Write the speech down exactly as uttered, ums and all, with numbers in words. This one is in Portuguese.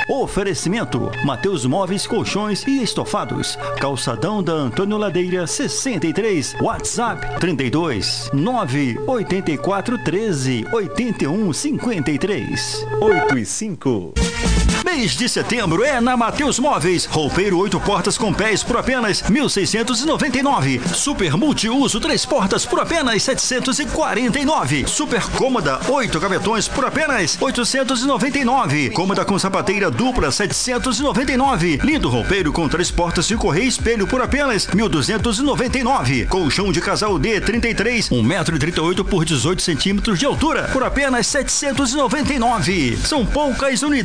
Oferecimento: Mateus Móveis, Colchões e Estofados. Calçadão da Antônio Ladeira sessenta e três. WhatsApp trinta e dois, nove oito quatro, treze, oitenta e um, cinquenta e três. oito e cinco. Mês de setembro é na Mateus Móveis. Roupeiro oito portas com pés por apenas mil seiscentos e noventa e nove. Super multiuso três portas por apenas setecentos e quarenta e nove. Super cômoda oito gavetões por apenas oitocentos e noventa e nove. Cômoda com sapateira dupla setecentos e noventa e nove. Lindo roupeiro com três portas de correia e espelho por apenas mil duzentos e noventa e nove. Colchão de casal D trinta e três, um metro e trinta e oito por dezoito centímetros de altura por apenas setecentos e noventa e nove. São poucas unidades.